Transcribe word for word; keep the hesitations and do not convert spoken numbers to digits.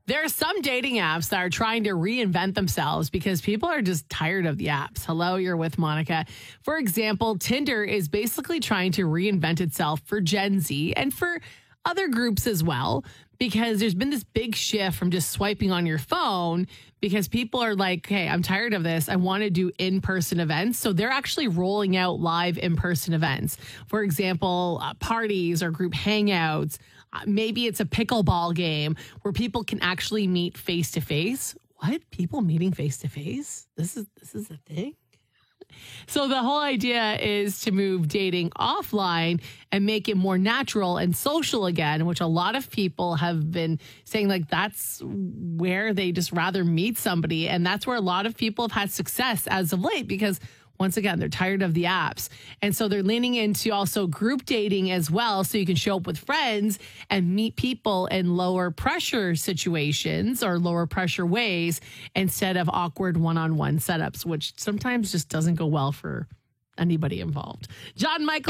There are some dating apps that are trying to reinvent themselves because people are just tired of the apps. Hello, you're with Monica. For example, Tinder is basically trying to reinvent itself for Gen Z and for other groups as well, because there's been this big shift from just swiping on your phone because people are like, hey, I'm tired of this. I want to do in-person events. So they're actually rolling out live in-person events. For example, uh, parties or group hangouts. Uh, maybe it's a pickleball game where people can actually meet face-to-face. What? People meeting face-to-face? This is this is a thing? So the whole idea is to move dating offline and make it more natural and social again, which a lot of people have been saying like that's where they just rather meet somebody. And that's where a lot of people have had success as of late because once again, they're tired of the apps. And so they're leaning into also group dating as well. So you can show up with friends and meet people in lower pressure situations or lower pressure ways instead of awkward one-on-one setups, which sometimes just doesn't go well for anybody involved. John Michael.